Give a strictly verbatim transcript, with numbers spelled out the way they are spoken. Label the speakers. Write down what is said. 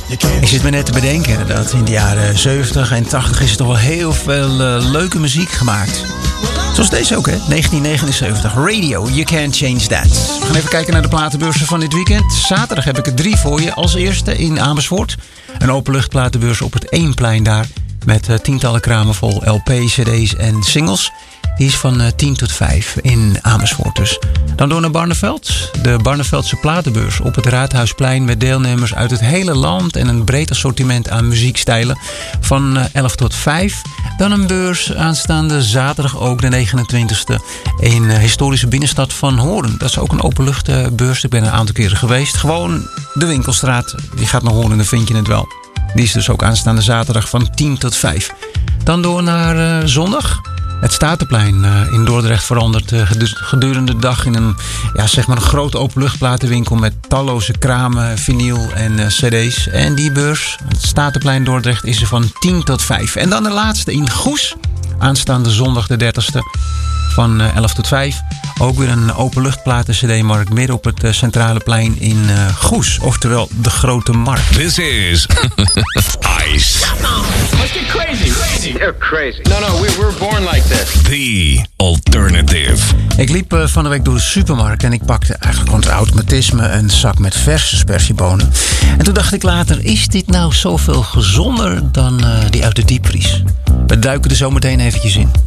Speaker 1: Ik zit me net te bedenken dat in de jaren zeventig en tachtig is er toch wel heel veel uh, leuke muziek gemaakt. Zoals deze ook, hè? negentien negenenzeventig. Radio, You Can't Change That. We gaan even kijken naar de platenbeurzen van dit weekend. Zaterdag heb ik er drie voor je. Als eerste in Amersfoort. Een openluchtplatenbeurs op het Eemplein daar. Met uh, tientallen kramen vol L P's, C D's en singles. Die is van uh, tien tot vijf in Amersfoort dus. Dan door naar Barneveld. De Barneveldse platenbeurs op het Raadhuisplein met deelnemers uit het hele land en een breed assortiment aan muziekstijlen van uh, elf tot vijf. Dan een beurs aanstaande zaterdag ook de negenentwintigste in de uh, historische binnenstad van Hoorn. Dat is ook een openluchtbeurs. Ik ben er een aantal keren geweest. Gewoon de winkelstraat. Je gaat naar Hoorn en dan vind je het wel. Die is dus ook aanstaande zaterdag van tien tot vijf. Dan door naar uh, zondag. Het Statenplein uh, in Dordrecht verandert uh, gedurende de dag in een, ja, zeg maar een grote openluchtplatenwinkel met talloze kramen, vinyl en uh, cd's. En die beurs, het Statenplein Dordrecht, is er van tien tot vijf. En dan de laatste in Goes, aanstaande zondag de dertigste van uh, elf tot vijf. Ook weer een openluchtplaten cd-markt midden op het uh, centrale plein in uh, Goes. Oftewel de Grote Markt.
Speaker 2: This is Ice.
Speaker 3: Let's get crazy. Crazy.
Speaker 4: You're crazy. No, no, we were born like this.
Speaker 2: The Alternative.
Speaker 1: Ik liep uh, van de week door de supermarkt en ik pakte eigenlijk onder automatisme een zak met verse spersiebonen. En toen dacht ik later, is dit nou zoveel gezonder dan uh, die uit de diepvries? We duiken er zo meteen eventjes in.